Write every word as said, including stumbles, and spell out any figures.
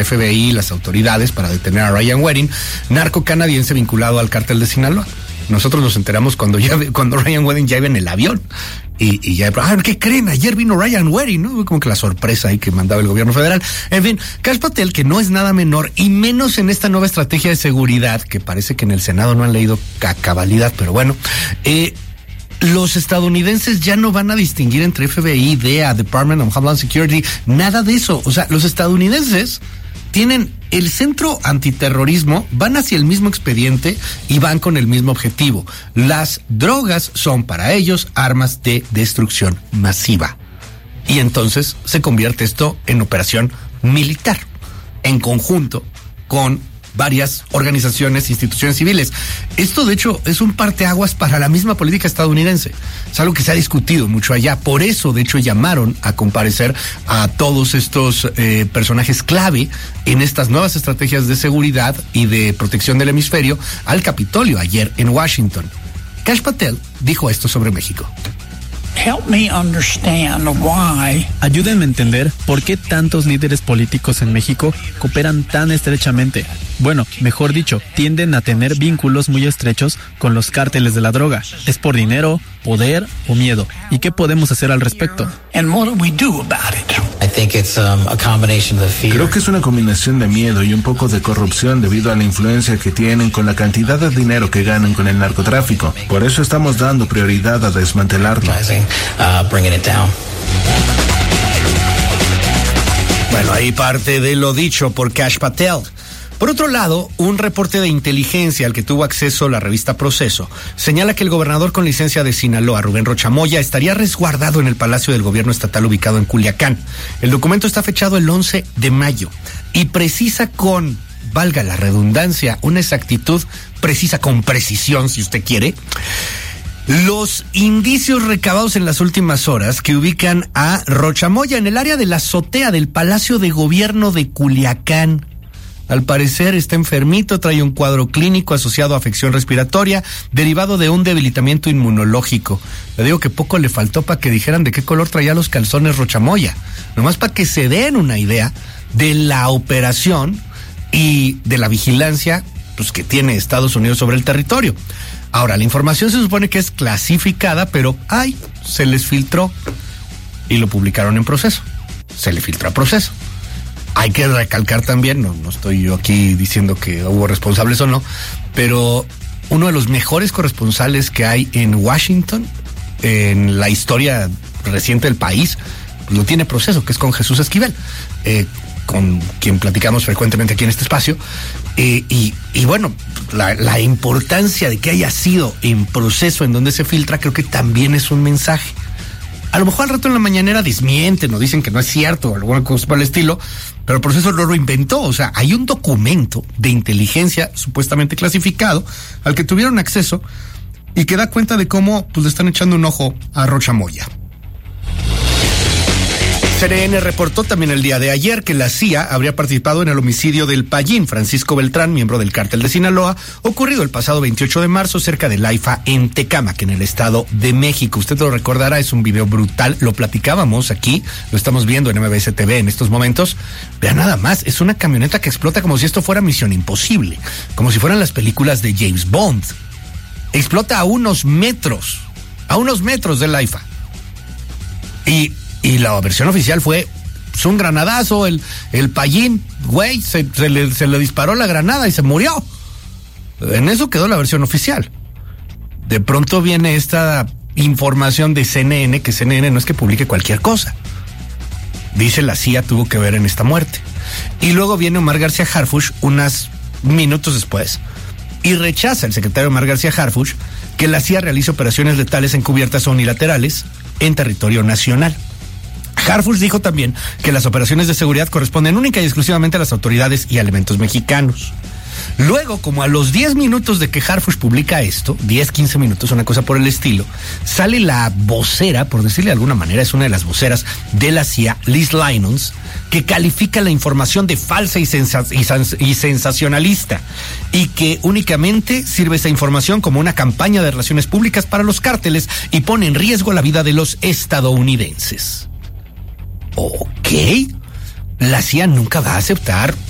F B I y las autoridades para detener a Ryan Waring, narco canadiense vinculado al cártel de Sinaloa. Nosotros nos enteramos cuando ya cuando Ryan Waring ya iba en el avión. Y, y ya, ah, ¿qué creen? Ayer vino Ryan Waring, ¿no? Como que la sorpresa ahí que mandaba el gobierno federal. En fin, Kash Patel, que no es nada menor, y menos en esta nueva estrategia de seguridad, que parece que en el Senado no han leído a cabalidad, pero bueno, eh, los estadounidenses ya no van a distinguir entre F B I, D E A, Department of Homeland Security, nada de eso. O sea, los estadounidenses tienen el centro antiterrorismo, van hacia el mismo expediente y van con el mismo objetivo. Las drogas son para ellos armas de destrucción masiva. Y entonces se convierte esto en operación militar, en conjunto con varias organizaciones, instituciones civiles. Esto, de hecho, es un parteaguas para la misma política estadounidense. Es algo que se ha discutido mucho allá. Por eso, de hecho, llamaron a comparecer a todos estos eh, personajes clave en estas nuevas estrategias de seguridad y de protección del hemisferio al Capitolio ayer en Washington. Kash Patel dijo esto sobre México. Help me understand why. Ayúdenme a entender por qué tantos líderes políticos en México cooperan tan estrechamente. Bueno, mejor dicho, tienden a tener vínculos muy estrechos con los cárteles de la droga. ¿Es por dinero, poder o miedo? ¿Y qué podemos hacer al respecto? And what do we do about it? I think it's um, a combination of the fear. Creo que es una combinación de miedo y un poco de corrupción debido a la influencia que tienen con la cantidad de dinero que ganan con el narcotráfico. Por eso estamos dando prioridad a desmantelarlo. Uh, bringing it down. Bueno, ahí parte de lo dicho por Kash Patel. Por otro lado, un reporte de inteligencia al que tuvo acceso la revista Proceso señala que el gobernador con licencia de Sinaloa, Rubén Rocha Moya, estaría resguardado en el Palacio del Gobierno Estatal ubicado en Culiacán. El documento está fechado el once de mayo y precisa con, valga la redundancia, una exactitud precisa con precisión, si usted quiere, los indicios recabados en las últimas horas que ubican a Rocha Moya en el área de la azotea del Palacio de Gobierno de Culiacán. Al parecer está enfermito, trae un cuadro clínico asociado a afección respiratoria, derivado de un debilitamiento inmunológico. Le digo que poco le faltó para que dijeran de qué color traía los calzones Rocha Moya. Nomás para que se den una idea de la operación y de la vigilancia pues, que tiene Estados Unidos sobre el territorio. Ahora, la información se supone que es clasificada, pero ay, se les filtró y lo publicaron en Proceso. Se le filtró a Proceso. Hay que recalcar también, no, no estoy yo aquí diciendo que hubo responsables o no, pero uno de los mejores corresponsales que hay en Washington, en la historia reciente del país, lo tiene Proceso, que es con Jesús Esquivel, eh, con quien platicamos frecuentemente aquí en este espacio. Eh, y, y bueno, la, la importancia de que haya sido en Proceso en donde se filtra, creo que también es un mensaje. A lo mejor al rato en la mañanera desmienten o dicen que no es cierto o alguna cosa por el estilo, pero el Proceso no lo inventó. O sea, hay un documento de inteligencia supuestamente clasificado al que tuvieron acceso y que da cuenta de cómo pues, le están echando un ojo a Rocha Moya. C N N reportó también el día de ayer que la C I A habría participado en el homicidio del Payín Francisco Beltrán, miembro del cártel de Sinaloa, ocurrido el pasado veintiocho de marzo cerca de Laifa en Tecámac, en el Estado de México. Usted lo recordará, es un video brutal, lo platicábamos aquí, lo estamos viendo en M B S T V en estos momentos. Vean nada más, es una camioneta que explota como si esto fuera Misión Imposible, como si fueran las películas de James Bond. Explota a unos metros, a unos metros de Laifa. Y Y la versión oficial fue pues, un granadazo, el, el Payín, güey, se, se, le, se le disparó la granada y se murió. En eso quedó la versión oficial. De pronto viene esta información de C N N, que C N N no es que publique cualquier cosa. Dice la C I A tuvo que ver en esta muerte. Y luego viene Omar García Harfuch unos minutos después y rechaza el secretario Omar García Harfuch que la C I A realice operaciones letales encubiertas o unilaterales en territorio nacional. Harfuch dijo también que las operaciones de seguridad corresponden única y exclusivamente a las autoridades y elementos mexicanos. Luego, como a los diez minutos de que Harfuch publica esto, diez, quince minutos, una cosa por el estilo, sale la vocera, por decirle de alguna manera, es una de las voceras de la C I A, Liz Lynons, que califica la información de falsa y, sensa- y, sens- y sensacionalista, y que únicamente sirve esa información como una campaña de relaciones públicas para los cárteles y pone en riesgo la vida de los estadounidenses. Ok, la C I A nunca va a aceptar